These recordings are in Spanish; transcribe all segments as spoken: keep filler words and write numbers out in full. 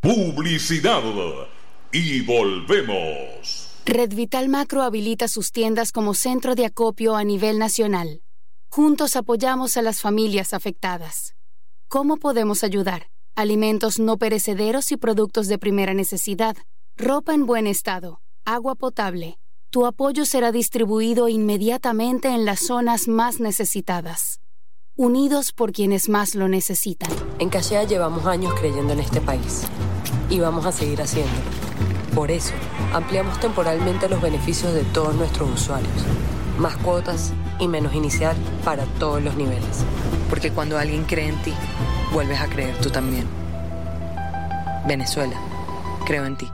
Publicidad y volvemos. Red Vital Macro habilita sus tiendas como centro de acopio a nivel nacional. Juntos apoyamos a las familias afectadas. ¿Cómo podemos ayudar? Alimentos no perecederos y productos de primera necesidad, ropa en buen estado, agua potable. Tu apoyo será distribuido inmediatamente en las zonas más necesitadas. Unidos por quienes más lo necesitan. En Cachea llevamos años creyendo en este país. Y vamos a seguir haciéndolo. Por eso, ampliamos temporalmente los beneficios de todos nuestros usuarios. Más cuotas y menos inicial para todos los niveles. Porque cuando alguien cree en ti, vuelves a creer tú también. Venezuela, creo en ti.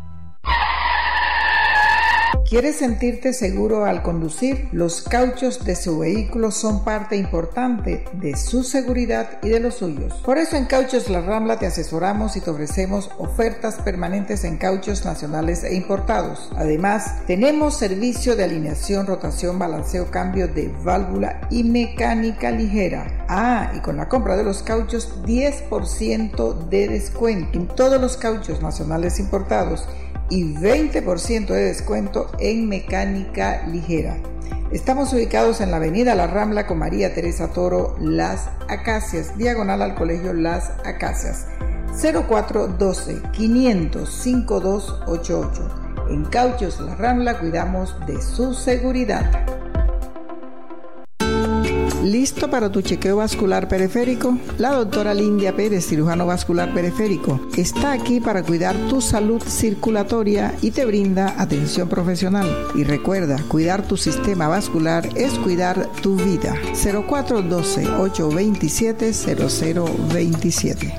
¿Quieres sentirte seguro al conducir? Los cauchos de su vehículo son parte importante de su seguridad y de los suyos. Por eso en Cauchos La Rambla te asesoramos y te ofrecemos ofertas permanentes en cauchos nacionales e importados. Además, tenemos servicio de alineación, rotación, balanceo, cambio de válvula y mecánica ligera. Ah, y con la compra de los cauchos, diez por ciento de descuento en todos los cauchos nacionales importados y veinte por ciento de descuento en mecánica ligera. Estamos ubicados en la avenida La Rambla con María Teresa Toro, Las Acacias, diagonal al Colegio Las Acacias. cero cuatro uno dos, quinientos, cincuenta y dos ochenta y ocho. En Cauchos La Rambla cuidamos de su seguridad. ¿Listo para tu chequeo vascular periférico? La doctora Lindia Pérez, cirujano vascular periférico, está aquí para cuidar tu salud circulatoria y te brinda atención profesional. Y recuerda, cuidar tu sistema vascular es cuidar tu vida. cero cuatro uno dos, ocho dos siete, cero cero dos siete.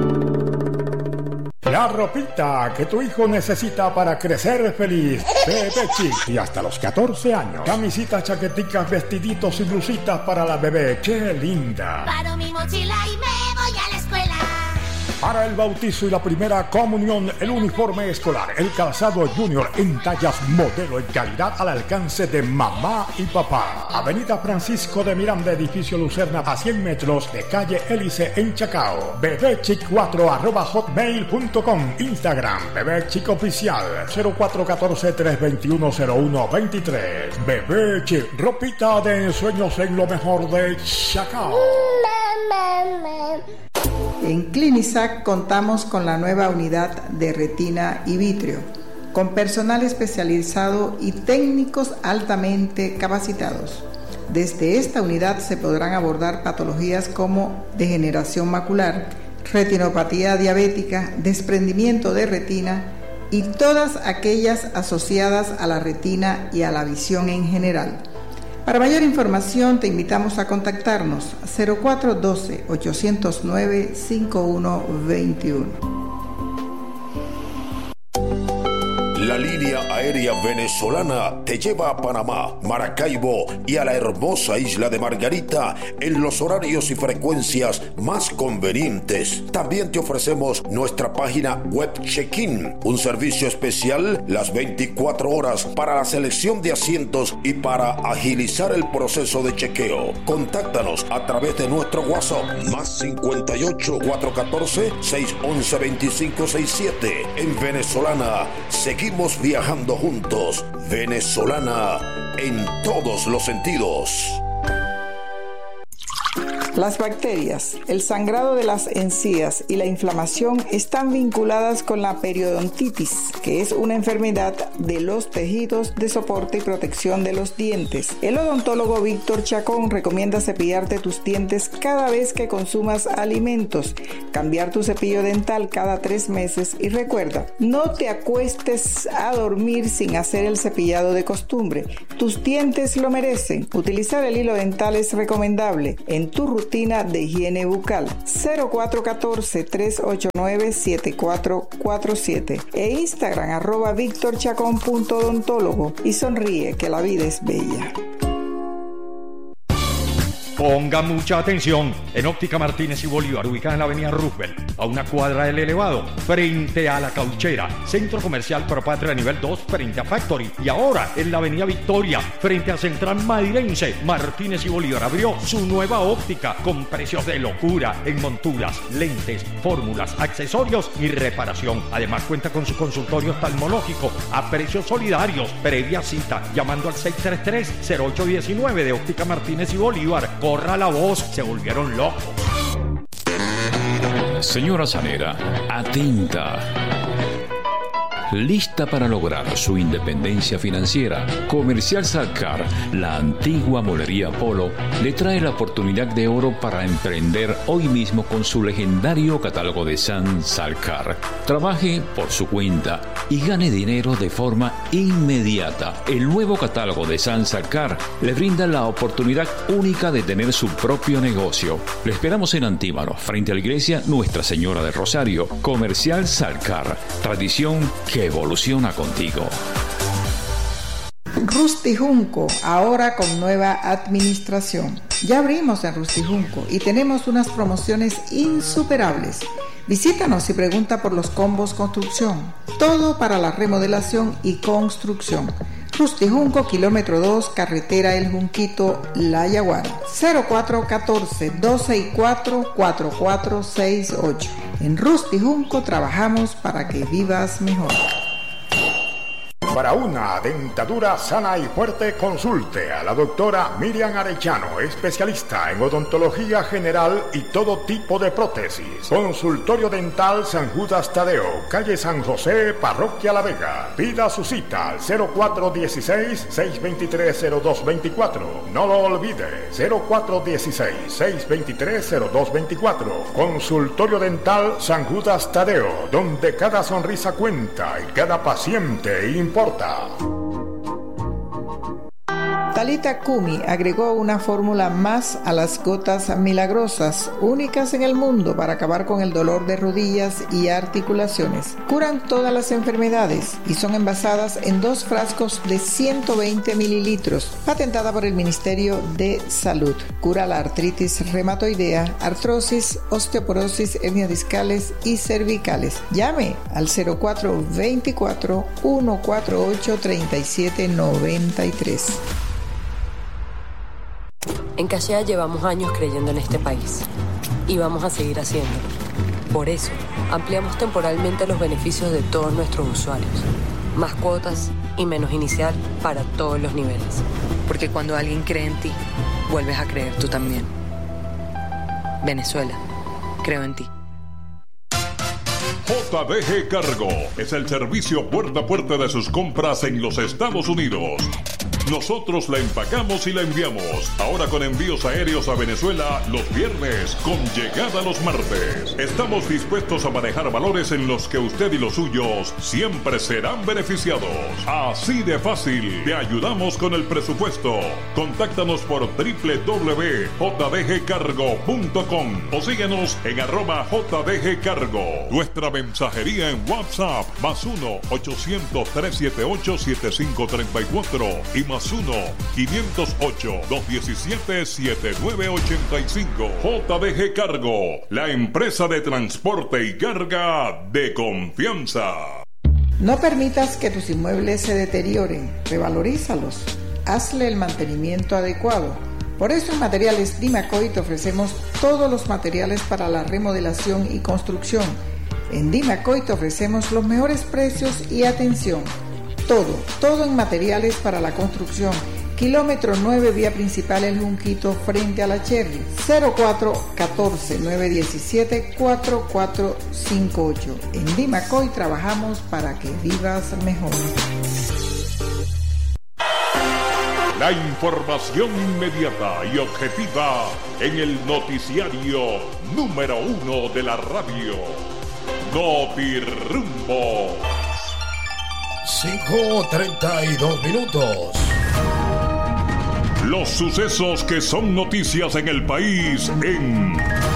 La ropita que tu hijo necesita para crecer feliz. Bebé Chic. Y hasta los catorce años. Camisitas, chaqueticas, vestiditos y blusitas para la bebé. ¡Qué linda! Paro mi mochila y me voy a la escuela. Para el bautizo y la primera comunión, el uniforme escolar, el calzado junior en tallas modelo y calidad al alcance de mamá y papá. Avenida Francisco de Miranda, edificio Lucerna, a cien metros de calle Hélice en Chacao. bebechic cuatro arroba hotmail punto com. Instagram, bebechic oficial, cero cuatro uno cuatro, tres dos uno, cero uno dos tres. Bebé Chic, ropita de ensueños en lo mejor de Chacao. En Clinisac contamos con la nueva unidad de retina y vitrio, con personal especializado y técnicos altamente capacitados. Desde esta unidad se podrán abordar patologías como degeneración macular, retinopatía diabética, desprendimiento de retina y todas aquellas asociadas a la retina y a la visión en general. Para mayor información te invitamos a contactarnos cero cuatro uno dos, ocho cero nueve, cinco uno dos uno. La línea aérea venezolana te lleva a Panamá, Maracaibo y a la hermosa isla de Margarita en los horarios y frecuencias más convenientes. También te ofrecemos nuestra página web Check-in, un servicio especial las veinticuatro horas para la selección de asientos y para agilizar el proceso de chequeo. Contáctanos a través de nuestro WhatsApp más cincuenta y ocho, cuatrocientos catorce, seiscientos once, veinticinco sesenta y siete. En Venezolana seguimos viajando juntos. Venezolana en todos los sentidos. Las bacterias, el sangrado de las encías y la inflamación están vinculadas con la periodontitis, que es una enfermedad de los tejidos de soporte y protección de los dientes. El odontólogo Víctor Chacón recomienda cepillarte tus dientes cada vez que consumas alimentos, cambiar tu cepillo dental cada tres meses y recuerda, no te acuestes a dormir sin hacer el cepillado de costumbre. Tus dientes lo merecen. Utilizar el hilo dental es recomendable en tu rutina de higiene bucal. Cero cuatro uno cuatro, tres ocho nueve, siete cuatro cuatro siete e Instagram arroba victorchacón punto odontólogo y sonríe que la vida es bella. Ponga mucha atención. En Óptica Martínez y Bolívar, ubicada en la avenida Roosevelt, a una cuadra del elevado, frente a la Cauchera, Centro Comercial Propatria nivel dos, frente a Factory. Y ahora en la avenida Victoria, frente a Central Madirense, Martínez y Bolívar abrió su nueva óptica con precios de locura en monturas, lentes, fórmulas, accesorios y reparación. Además cuenta con su consultorio oftalmológico a precios solidarios. Previa cita llamando al seis tres tres, cero ocho uno nueve de Óptica Martínez y Bolívar. Corra la voz, se volvieron locos. Señora Sanera, atenta. Lista para lograr su independencia financiera, Comercial Salcar, la antigua molería Polo, le trae la oportunidad de oro para emprender hoy mismo con su legendario catálogo de San Salcar. Trabaje por su cuenta y gane dinero de forma inmediata. El nuevo catálogo de San Salcar le brinda la oportunidad única de tener su propio negocio. Le esperamos en Antímano, frente a la iglesia Nuestra Señora de Rosario. Comercial Salcar, tradición que evoluciona contigo. Rusty Junco, ahora con nueva administración. Ya abrimos en Rusty Junco y tenemos unas promociones insuperables. Visítanos y pregunta por los combos construcción. Todo para la remodelación y construcción. Rusty Junco, kilómetro dos, carretera El Junquito, La Yaguara. cero cuatro uno cuatro, dos seis cuatro, cuatro cuatro seis ocho. En Rusty Junco trabajamos para que vivas mejor. Para una dentadura sana y fuerte, consulte a la doctora Miriam Arellano, especialista en odontología general y todo tipo de prótesis. Consultorio Dental San Judas Tadeo, calle San José, Parroquia La Vega. Pida su cita al cero cuatro uno seis, seis dos tres, cero dos dos cuatro. No lo olvide, cero cuatro uno seis, seis dos tres, cero dos dos cuatro. Consultorio Dental San Judas Tadeo, donde cada sonrisa cuenta y cada paciente importa. Talita Kumi agregó una fórmula más a las gotas milagrosas, únicas en el mundo para acabar con el dolor de rodillas y articulaciones. Curan todas las enfermedades y son envasadas en dos frascos de ciento veinte mililitros, patentada por el Ministerio de Salud. Cura la artritis reumatoidea, artrosis, osteoporosis, hernias discales y cervicales. Llame al cero cuatro dos cuatro, uno cuatro ocho, tres siete nueve tres. En Cachea llevamos años creyendo en este país y vamos a seguir haciéndolo. Por eso, ampliamos temporalmente los beneficios de todos nuestros usuarios. Más cuotas y menos inicial para todos los niveles. Porque cuando alguien cree en ti, vuelves a creer tú también. Venezuela, creo en ti. J D G Cargo es el servicio puerta a puerta de sus compras en los Estados Unidos. Nosotros la empacamos y la enviamos. Ahora con envíos aéreos a Venezuela los viernes, con llegada los martes. Estamos dispuestos a manejar valores en los que usted y los suyos siempre serán beneficiados. Así de fácil. Te ayudamos con el presupuesto. Contáctanos por doble u doble u doble u punto j d g cargo punto com o síguenos en arroba J D G Cargo. Nuestra mensajería en WhatsApp más uno ochocientos, trescientos setenta y ocho, setenta y cinco treinta y cuatro y más uno quinientos ocho, doscientos diecisiete, setenta y nueve ochenta y cinco. J D G Cargo, la empresa de transporte y carga de confianza. No permitas que tus inmuebles se deterioren, revalorízalos, hazle el mantenimiento adecuado. Por eso en Materiales Dimacoy te ofrecemos todos los materiales para la remodelación y construcción. En Dimacoy te ofrecemos los mejores precios y atención. Todo, todo en materiales para la construcción. Kilómetro nueve, vía principal El Junquito, frente a la Cherry. cero cuatro uno cuatro, nueve uno siete, cuatro cuatro cinco ocho. En Dimacoy trabajamos para que vivas mejor. La información inmediata y objetiva en el noticiario número uno de la radio. Notirumbo. cinco treinta y dos minutos. Los sucesos que son noticias en el país en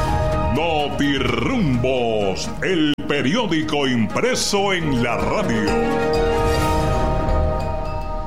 Notirumbos, el periódico impreso en la radio.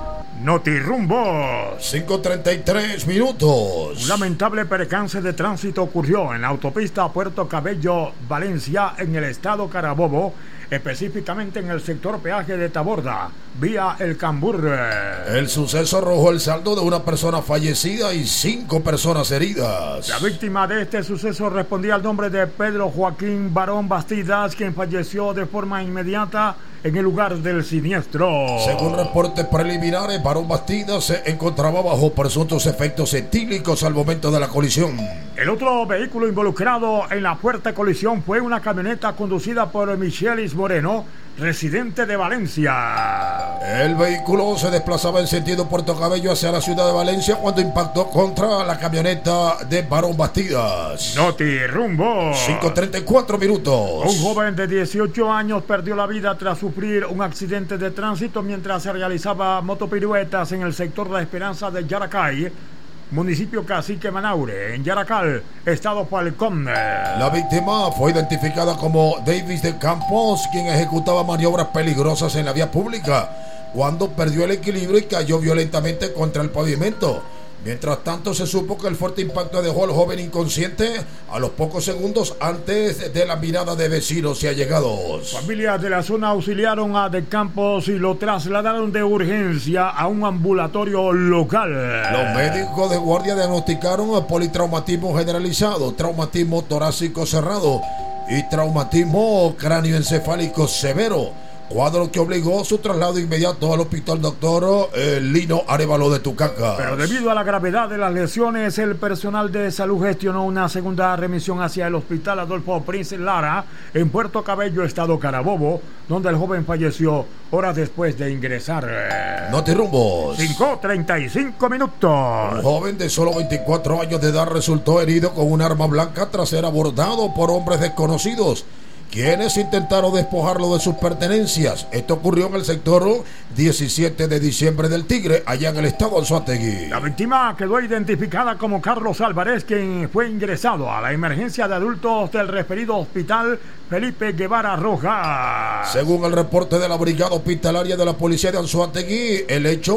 Notirumbo. cinco treinta y tres minutos. Un lamentable percance de tránsito ocurrió en la autopista Puerto Cabello, Valencia, en el estado Carabobo, específicamente en el sector peaje de Taborda, vía El Cambur. El suceso arrojó el saldo de una persona fallecida y cinco personas heridas. La víctima de este suceso respondía al nombre de Pedro Joaquín Barón Bastidas, quien falleció de forma inmediata en el lugar del siniestro. Según reportes preliminares, Barón Bastidas se encontraba bajo presuntos efectos etílicos al momento de la colisión. El otro vehículo involucrado en la fuerte colisión fue una camioneta conducida por Michelis Moreno, residente de Valencia. El vehículo se desplazaba en sentido Puerto Cabello hacia la ciudad de Valencia cuando impactó contra la camioneta de Barón Bastidas. Notirumbo. cinco treinta y cuatro minutos. Un joven de dieciocho años perdió la vida tras sufrir un accidente de tránsito mientras se realizaba motopiruetas en el sector La Esperanza de Yaracay, municipio Cacique Manaure, en Yaracal, estado Falcón. La víctima fue identificada como Davis de Campos, quien ejecutaba maniobras peligrosas en la vía pública cuando perdió el equilibrio y cayó violentamente contra el pavimento. Mientras tanto, se supo que el fuerte impacto dejó al joven inconsciente a los pocos segundos antes de la mirada de vecinos y allegados. Familias de la zona auxiliaron a De Campos y lo trasladaron de urgencia a un ambulatorio local. Los médicos de guardia diagnosticaron politraumatismo generalizado, traumatismo torácico cerrado y traumatismo cráneoencefálico severo, cuadro que obligó su traslado inmediato al hospital doctor eh, Lino Arevalo de Tucaca. Pero debido a la gravedad de las lesiones, el personal de salud gestionó una segunda remisión hacia el hospital Adolfo Prince Lara en Puerto Cabello, estado Carabobo, donde el joven falleció horas después de ingresar. Notirumbos. cinco treinta y cinco minutos. Un joven de solo veinticuatro años de edad resultó herido con un arma blanca tras ser abordado por hombres desconocidos, quienes intentaron despojarlo de sus pertenencias. Esto ocurrió en el sector diecisiete de diciembre del Tigre, allá en el estado Anzoátegui. La víctima quedó identificada como Carlos Álvarez, quien fue ingresado a la emergencia de adultos del referido hospital Felipe Guevara Rojas. Según el reporte de la brigada hospitalaria de la policía de Anzoátegui, el hecho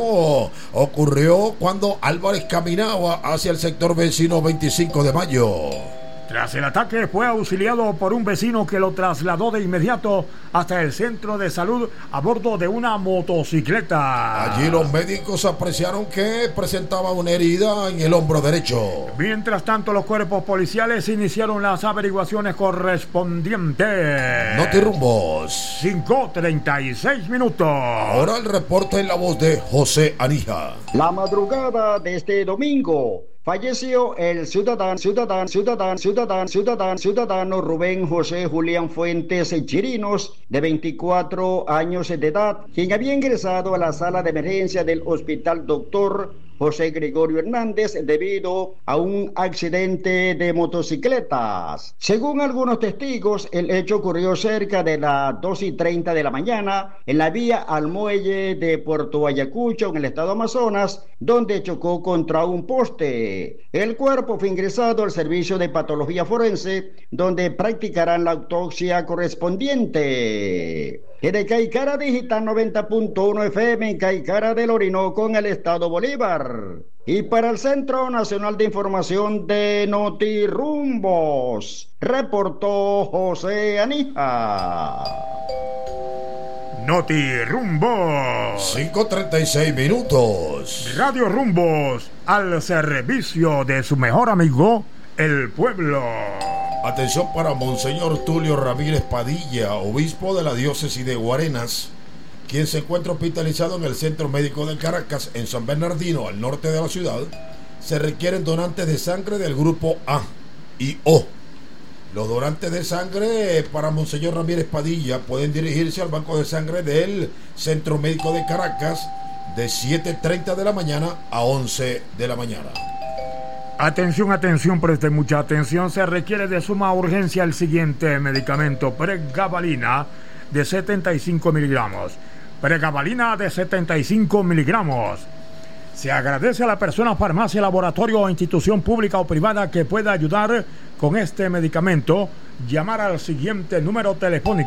ocurrió cuando Álvarez caminaba hacia el sector vecino veinticinco de mayo. Tras el ataque fue auxiliado por un vecino que lo trasladó de inmediato hasta el centro de salud a bordo de una motocicleta. Allí los médicos apreciaron que presentaba una herida en el hombro derecho. Mientras tanto, los cuerpos policiales iniciaron las averiguaciones correspondientes. Notirumbos. cinco treinta y seis minutos. Ahora el reporte en la voz de José Anija. La madrugada de este domingo falleció el ciudadano, ciudadano, ciudadano, ciudadano, ciudadano, ciudadano Rubén José Julián Fuentes Chirinos, de veinticuatro años de edad, quien había ingresado a la sala de emergencia del Hospital Doctor José Gregorio Hernández debido a un accidente de motocicletas. Según algunos testigos, el hecho ocurrió cerca de las dos y treinta de la mañana en la vía al muelle de Puerto Ayacucho, en el estado Amazonas, donde chocó contra un poste. El cuerpo fue ingresado al servicio de patología forense, donde practicarán la autopsia correspondiente. De Caicara Digital noventa punto uno F M en Caicara del Orinoco, en el estado Bolívar. Y para el Centro Nacional de Información de Notirumbos, reportó José Anija. Notirumbos. cinco treinta y seis minutos. Radio Rumbos, al servicio de su mejor amigo, el pueblo. Atención para Monseñor Tulio Ramírez Padilla, obispo de la diócesis de Guarenas, quien se encuentra hospitalizado en el Centro Médico de Caracas, en San Bernardino, al norte de la ciudad. Se requieren donantes de sangre del grupo A y O. Los donantes de sangre para Monseñor Ramírez Padilla pueden dirigirse al banco de sangre del Centro Médico de Caracas de siete treinta de la mañana a once de la mañana. Atención, atención, preste mucha atención. Se requiere de suma urgencia el siguiente medicamento: pregabalina de setenta y cinco miligramos. Pregabalina de setenta y cinco miligramos. Se agradece a la persona, farmacia, laboratorio o institución pública o privada que pueda ayudar con este medicamento. Llamar al siguiente número telefónico: